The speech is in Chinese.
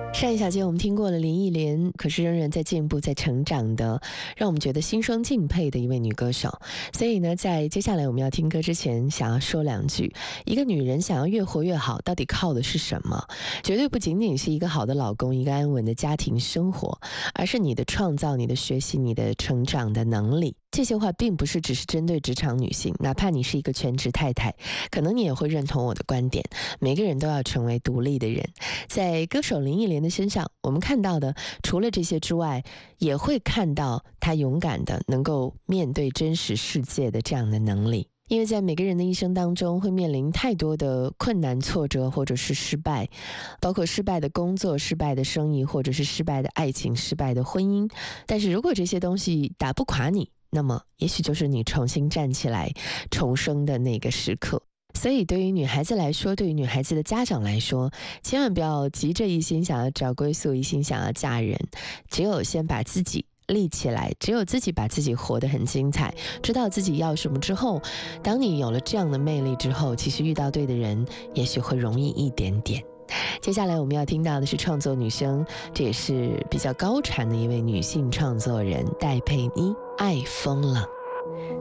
上一小节我们听过了林忆莲，可是仍然在进步在成长的，让我们觉得心生敬佩的一位女歌手。所以呢，在接下来我们要听歌之前，想要说两句，一个女人想要越活越好，到底靠的是什么？绝对不仅仅是一个好的老公，一个安稳的家庭生活，而是你的创造、你的学习、你的成长的能力。这些话并不是只是针对职场女性，哪怕你是一个全职太太，可能你也会认同我的观点，每个人都要成为独立的人。在歌手林忆莲的身上，我们看到的除了这些之外，也会看到她勇敢的能够面对真实世界的这样的能力。因为在每个人的一生当中会面临太多的困难挫折或者是失败，包括失败的工作、失败的生意，或者是失败的爱情、失败的婚姻。但是如果这些东西打不垮你，那么也许就是你重新站起来重生的那个时刻。所以对于女孩子来说，对于女孩子的家长来说，千万不要急着一心想要找归宿，一心想要嫁人，只有先把自己立起来，只有自己把自己活得很精彩，知道自己要什么之后，当你有了这样的魅力之后，其实遇到对的人也许会容易一点点。接下来我们要听到的是创作女声，这也是比较高产的一位女性创作人戴佩妮，爱疯了。